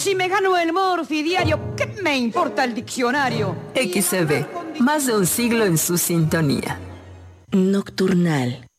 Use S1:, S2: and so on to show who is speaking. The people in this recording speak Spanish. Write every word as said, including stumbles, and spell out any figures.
S1: Si me gano el Morphy diario, ¿qué me importa el diccionario?
S2: X C B, más de un siglo en su sintonía.
S3: Nocturnal.